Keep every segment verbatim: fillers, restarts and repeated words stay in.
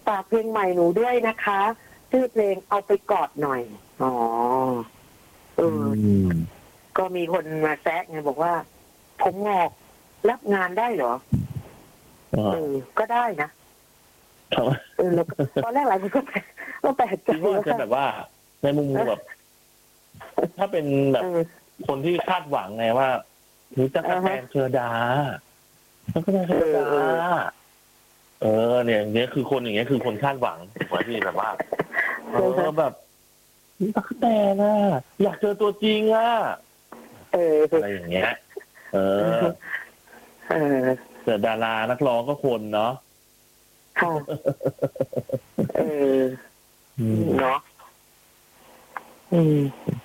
ฝากเพลงใหม่หนูด้วยนะคะชื่อเพลงเอาไปกอดหน่อยอ๋อเออก็มีคนมาแซะไงบอกว่าผมงอกรับงานได้เหรอเออก็ได้นะเออแล้วตอนแรกหลายคนก็แปลกก็แปลกใจว่าจะแบบว่าในมุมแบบถ้าเป็นแบบคนที่คาดหวังไงว่าหรือจะกระแตนเชอดาแล้วก็เชอดาเออเนี่ยอย่างเงี้ยคือคนอย่างเงี้ยคือคนคาดหวังว่าที่แบบว่าเออแบบตั๊กแตนน่ะอยากเจอตัวจริงอ่ะเอออะไรอย่างเงี้ยเออเออแต่ดารานักร้องก็คนเนาะค่ะเออเนาะอืม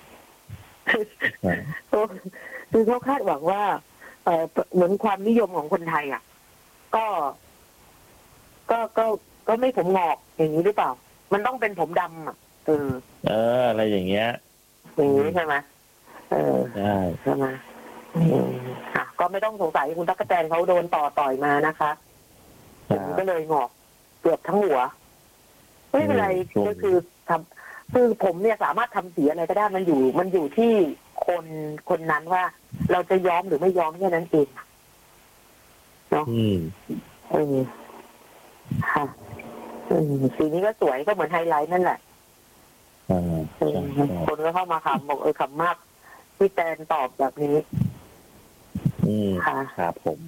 คือเขาคาดหวังว่าเออเหมือนความนิยมของคนไทยอ่ะก็ก็ก็ก็ไม่ผมงอกอย่างนี้หรือเปล่ามันต้องเป็นผมดำอ่ะเออเอออะไรอย่างเงี้ยอย่างนี้ใช่ไหมเออใช่ใช่ไหมอ่ะก็ไม่ต้องสงสัยคุณตั๊กแตนเขาโดนต่อต่อยมานะคะผมก็เลยงอกเกือบทั้งหัวไม่เป็นไรก็คือทำคือผมเนี่ยสามารถทำสีอะไรก็ได้มันอยู่มันอยู่ที่คนคนนั้นว่าเราจะย้อมหรือไม่ย้อมแค่นั้นเองเนาะเออค่ะสีนี้ก็สวยก็เหมือนไฮไลท์นั่นแหละคนก็เข้ามาขำบอกเออขำมากพี่แตนตอบแบบนี้ค่ะครับผม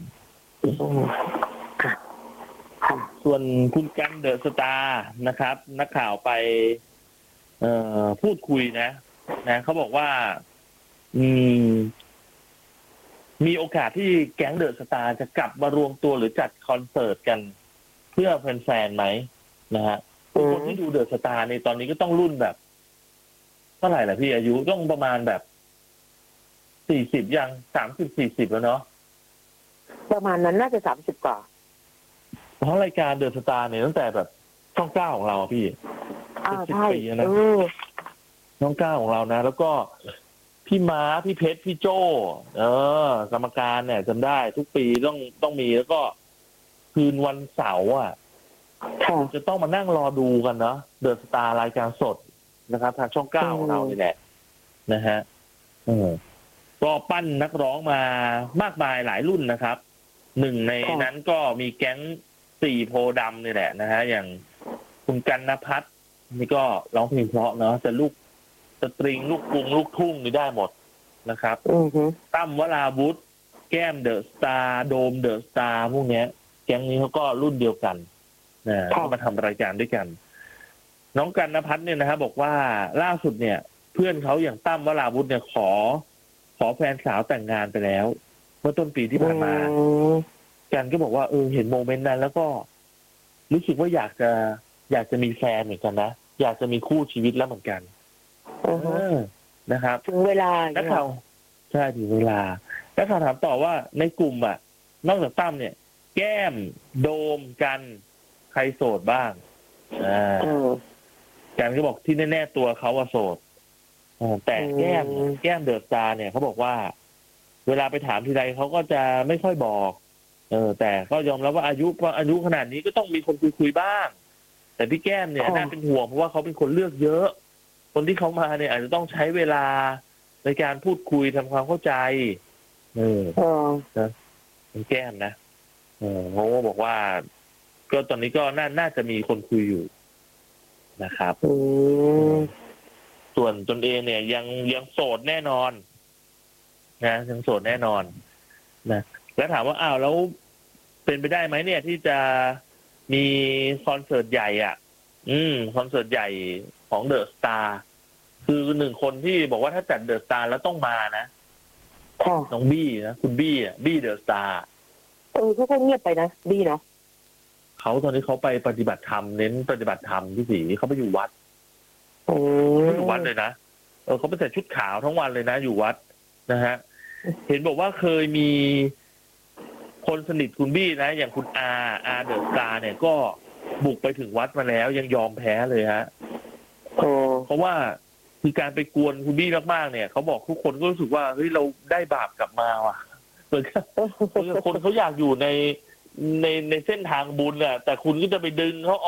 ส่วนคุณกันเดอะสตาร์นะครับนักข่าวไปเอ่อพูดคุยนะนะเขาบอกว่าอืมมีโอกาสที่แก๊งเดอะสตาร์จะกลับมารวมตัวหรือจัดคอนเสิร์ตกันเพื่อแฟนๆไหมนะฮะคนที่ดูเดอะสตาร์ในตอนนี้ก็ต้องรุ่นแบบเท่าไหร่ล่ะพี่อายุต้องประมาณแบบสี่สิบยังสามสิบสี่สิบแล้วเนาะประมาณนั้นน่าจะสามสิบกว่าเพราะรายการเดอะสตาร์เนี่ยตั้งแต่แบบช่องเก้าของเราพี่อ่าใช่นะช่องเก้าของเรานะแล้วก็พี่ม้าพี่เพชรพี่โจ้เออกรรมการเนี่ยจำได้ทุกปีต้องต้องมีแล้วก็คืนวันเสาร์อ่ะจะต้องมานั่งรอดูกันเนาะเดอะสตาร์รายการสดนะครับทางช่องเก้าของเรานี่แหละนะฮะเออก็ปั้นนักร้องมามากมายหลายรุ่นนะครับหนึ่งในนั้นก็มีแก๊งสี่โพดำนี่แหละนะฮะอย่างคุณกันณภัทรนี่ก็ร้องเพลงเพราะเนาะจะลูกสตริงลูกกรุงลูกทุ่งนี่ได้หมดนะครับตั้มวราวุธแก้มเดอะสตาร์โดมเดอะสตาร์พวกเนี้ยแก๊งนี้เขาก็รุ่นเดียวกันนะก็มาทำรายการด้วยกันน้องกันณภัทรเนี่ยนะครับบอกว่าล่าสุดเนี่ยเพื่อนเขาอย่างตั้มวราวุธเนี่ยขอขอแฟนสาวแต่งงานไปแล้วเมื่อต้นปีที่ผ่านมากันก็บอกว่าเออเห็นโมเมนต์นั้นแล้วก็รู้สึกว่าอยากจะอยากจะมีแฟนเหมือนกันนะอยากจะมีคู่ชีวิตแล้วเหมือนกันเออนะครับถึงเวลานักข่าวใช่ถึงเวลานักข่าวถามต่อว่าในกลุ่มอ่ะนอกจากตั้มเนี่ยแก้มโดมกันใครโสดบ้างอ่ากันก็บอกที่แน่ๆตัวเขาว่าโสดแต่แก้มแก้มเดอะสตาร์เนี่ยเขาบอกว่าเวลาไปถามทีไรเขาก็จะไม่ค่อยบอกเออแต่ก็ยอมรับว่าอายุว่าอายุขนาดนี้ก็ต้องมีคนคุยคุยบ้างแต่พี่แก้มเนี่ยน่าเป็นห่วงเพราะว่าเขาเป็นคนเลือกเยอะคนที่เขามาเนี่ยอาจจะต้องใช้เวลาในการพูดคุยทำความเข้าใจเออนะพี่แก้มนะเออเขาก็บอกว่าก็ตอนนี้ก็น่าน่าจะมีคนคุยอยู่นะครับส่วนตนเองเนี่ยยังยังโสดแน่นอนนะยังโสดแน่นอนนะแล้วถามว่าอ้าวแล้วเป็นไปได้ไหมเนี่ยที่จะมีคอนเสิร์ตใหญ่อ่ะอืมคอนเสิร์ตใหญ่ของเดอะสตาร์คือหนึ่งคนที่บอกว่าถ้าจัดเดอะสตาร์แล้วต้องมานะน้องบี้นะคุณบี้อ่ะบี้เดอะสตาร์เออเขาก็เงียบไปนะบี้เนาะเขาตอนนี้เขาไปปฏิบัติธรรมเน้นปฏิบัติธรรมที่สีเขาไปอยู่วัดเขาอยู่วัดเลยนะเออเขาไปใส่ชุดขาวทั้งวันเลยนะอยู่วัดนะฮะเห็นบอกว่าเคยมีคนสนิทคุณบี้นะอย่างคุณอาอาเดอะสตาร์เนี่ยก็บุกไปถึงวัดมาแล้วยังยอมแพ้เลยฮะเพราะว่าคือการไปกวนคุณบี้มากๆเนี่ยเขาบอกทุกคนก็รู้สึกว่าเฮ้ยเราได้บาปกลับมาว่ะเหมือนคนเขาอยากอยู่ในในในเส้นทางบุญแหละแต่คุณก็จะไปดึงเขาออก